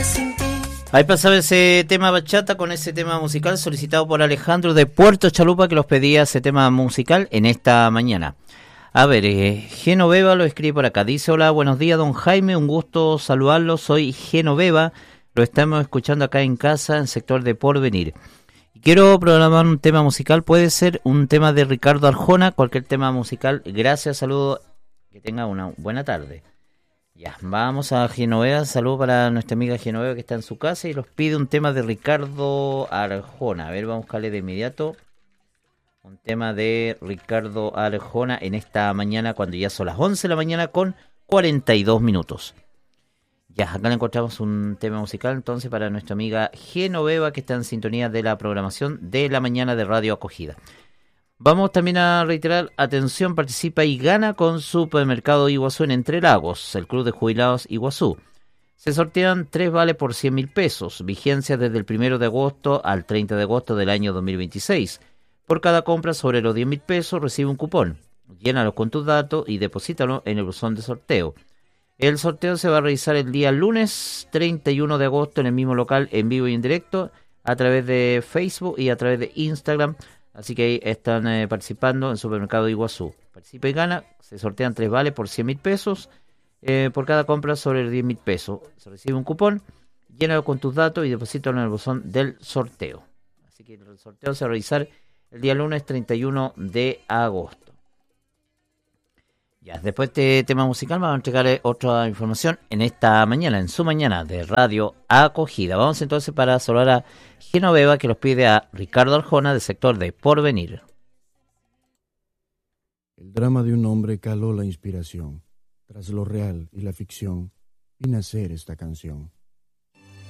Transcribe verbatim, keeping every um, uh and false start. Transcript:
Ahí pasaba ese tema bachata con ese tema musical solicitado por Alejandro de Puerto Chalupa, que los pedía ese tema musical en esta mañana. A ver, eh, Genoveva lo escribe por acá. Dice: hola, buenos días, don Jaime, un gusto saludarlo. Soy Genoveva, lo estamos escuchando acá en casa, en sector de Porvenir. Quiero programar un tema musical, puede ser un tema de Ricardo Arjona, cualquier tema musical. Gracias, saludo, que tenga una buena tarde. Ya, vamos a Genoveva, saludo para nuestra amiga Genoveva que está en su casa y los pide un tema de Ricardo Arjona. A ver, vamos a buscarle de inmediato un tema de Ricardo Arjona en esta mañana, cuando ya son las once de la mañana con cuarenta y dos minutos. Ya, acá le encontramos un tema musical entonces para nuestra amiga Genoveva, que está en sintonía de la programación de la mañana de Radio Acogida. Vamos también a reiterar, atención, participa y gana con Supermercado Iguazú en Entre Lagos, el Club de Jubilados Iguazú. Se sortean tres vales por cien mil pesos, vigencia desde el primero de agosto al treinta de agosto del año dos mil veintiséis. Por cada compra sobre los diez mil pesos recibe un cupón. Llénalo con tus datos y deposítalo en el buzón de sorteo. El sorteo se va a realizar el día lunes treinta y uno de agosto en el mismo local, en vivo y en directo, a través de Facebook y a través de Instagram. Así que ahí están eh, participando en Supermercado Iguazú. Participa y gana, se sortean tres vales por cien mil pesos, eh, por cada compra sobre diez mil pesos. Se recibe un cupón, llénalo con tus datos y deposítalo en el buzón del sorteo. Así que el sorteo se va a realizar el día lunes treinta y uno de agosto. Ya, después de este tema musical vamos a entregar otra información en esta mañana, en su mañana de Radio Acogida. Vamos entonces para saludar a Genoveva, que los pide a Ricardo Arjona del sector de Porvenir. El drama de un hombre caló la inspiración, tras lo real y la ficción, y nacer esta canción.